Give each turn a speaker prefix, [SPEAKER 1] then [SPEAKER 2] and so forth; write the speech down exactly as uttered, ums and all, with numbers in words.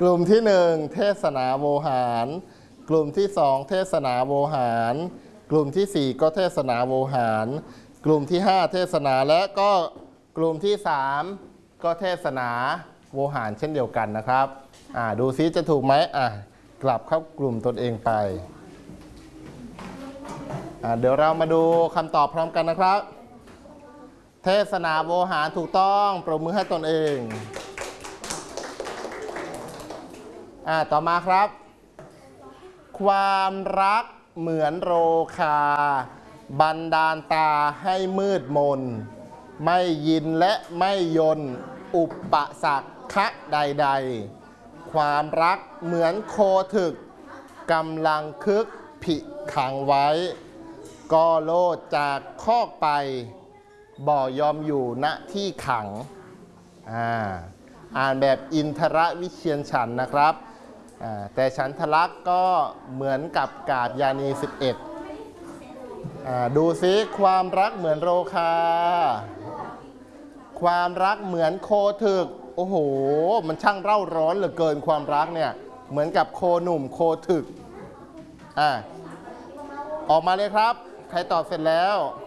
[SPEAKER 1] กลุ่มที่หนึ่งเทศนาโวหารกลุ่มที่สองเทศนาโวหารกลุ่มที่สี่ก็เทศนาโวหารกลุ่มที่ห้าเทศนาและก็กลุ่มที่สามก็เทศนาโวหารเช่นเดียวกันนะครับอ่าดูซิจะถูกไหมอ่ะกลับเข้ากลุ่มตนเองไปอ่าเดี๋ยวเรามาดูคำตอบพร้อมกันนะครับเทศนาโวหารถูกต้องปรบมือให้ตนเองอ่าต่อมาครับความรักเหมือนโรคาบันดาลตาให้มืดมนไม่ยินและไม่ยนอุปสรรคใดๆความรักเหมือนโคถึกกำลังคึกผิขังไว้ก็โลดจากคอกไปบ่ยอมอยู่ณที่ขังอ่าอ่านแบบอินทรวิเชียรฉันท์นะครับแต่ฉันทลักษณ์ก็เหมือนกับกาฏยานีสิบเอ็ดดูซิความรักเหมือนโรคาความรักเหมือนโคถึกโอ้โหมันช่างเร่าร้อนเหลือเกินความรักเนี่ยเหมือนกับโคหนุ่มโคถึกอ่าออกมาเลยครับใครตอบเสร็จแล้ว